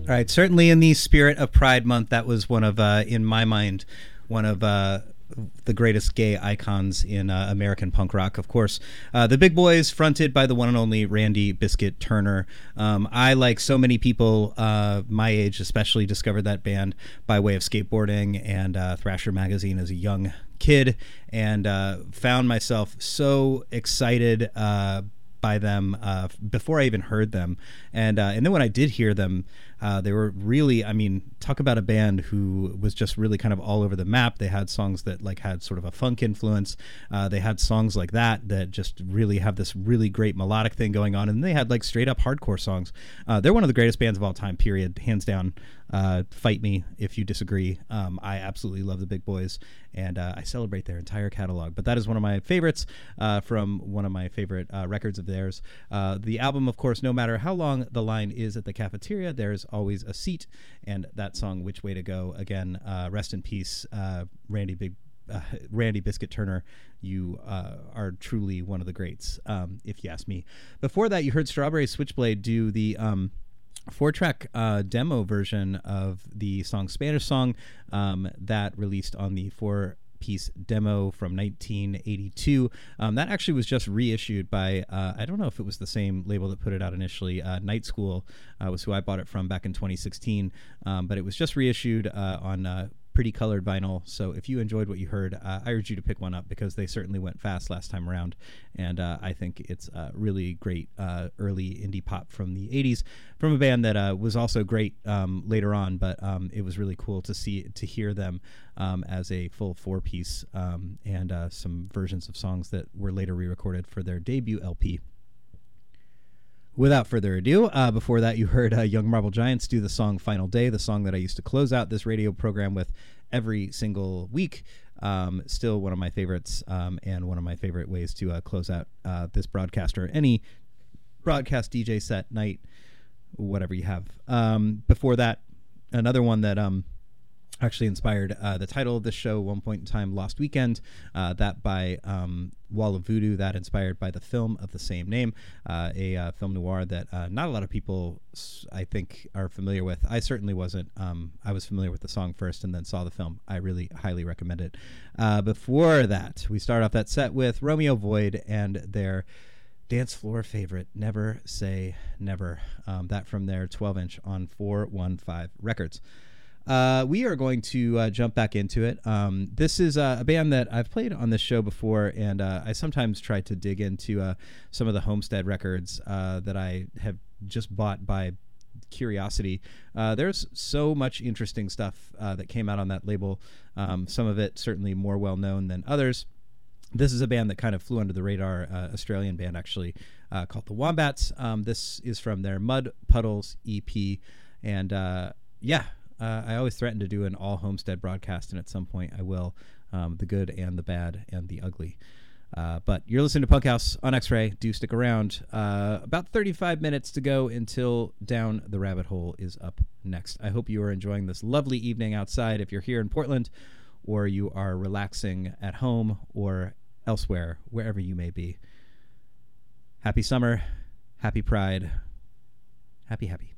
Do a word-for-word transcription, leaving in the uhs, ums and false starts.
All right, certainly in the spirit of Pride Month, that was one of, uh, in my mind, one of uh, the greatest gay icons in uh, American punk rock. Of course, uh, the Big Boys, fronted by the one and only Randy Biscuit Turner. Um, I, like so many people uh, my age, especially discovered that band by way of skateboarding and uh, Thrasher magazine as a young kid, and uh, found myself so excited uh, by them uh, before I even heard them, and uh, and then when I did hear them, uh, they were really, I mean, talk about a band who was just really kind of all over the map. They had songs that like had sort of a funk influence. Uh, they had songs like that that just really have this really great melodic thing going on, and they had like straight up hardcore songs. Uh, they're one of the greatest bands of all time, period, hands down. Uh, fight me if you disagree. Um, I absolutely love the Big Boys, and uh, I celebrate their entire catalog. But that is one of my favorites uh, from one of my favorite uh, records of theirs. Uh, the album, of course, no matter how long the line is at the cafeteria, there's always a seat. And that song, Which Way to Go, again, uh, rest in peace, uh, Randy Big Uh, Randy Biscuit Turner. You uh, are truly one of the greats, um, if you ask me. Before that, you heard Strawberry Switchblade do the um, four-track uh, demo version of the song Spanish Song um, that released on the four-piece demo from nineteen eighty-two. Um, that actually was just reissued by, uh, I don't know if it was the same label that put it out initially. Uh, Night School uh, was who I bought it from back in twenty sixteen, um, but it was just reissued uh, on uh, pretty colored vinyl. So if you enjoyed what you heard, uh, I urge you to pick one up because they certainly went fast last time around, and uh, I think it's uh, really great uh, early indie pop from the eighties from a band that uh, was also great um, later on, but um, it was really cool to see to hear them um, as a full four piece um, and uh, some versions of songs that were later re-recorded for their debut L P. Without further ado, uh, before that you heard uh, Young Marble Giants do the song Final Day, the song that I used to close out this radio program with every single week. Um, still one of my favorites um, and one of my favorite ways to uh, close out uh, this broadcast or any broadcast D J set, night, whatever you have. Um, before that, another one that... Um, actually inspired uh, the title of this show, one point in time, Lost Weekend, uh, that by um, Wall of Voodoo, that inspired by the film of the same name, uh, a uh, film noir that uh, not a lot of people, I think, are familiar with. I certainly wasn't. Um, I was familiar with the song first and then saw the film. I really highly recommend it. Uh, before that, we start off that set with Romeo Void and their dance floor favorite, Never Say Never. Um, that from their twelve inch on four one five Records. Uh, we are going to uh, jump back into it. Um, this is uh, a band that I've played on this show before, and uh, I sometimes try to dig into uh, some of the Homestead records uh, that I have just bought by curiosity. Uh, there's so much interesting stuff uh, that came out on that label, um, some of it certainly more well-known than others. This is a band that kind of flew under the radar, uh, Australian band actually, uh, called the Wombats. Um, this is from their Mud Puddles E P, and uh, yeah, Uh, I always threaten to do an all Homestead broadcast, and at some point I will, um, the good and the bad and the ugly. Uh, but you're listening to Punk House on X-Ray. Do stick around. Uh, about thirty-five minutes to go until Down the Rabbit Hole is up next. I hope you are enjoying this lovely evening outside if you're here in Portland, or you are relaxing at home or elsewhere, wherever you may be. Happy summer. Happy Pride. Happy, happy.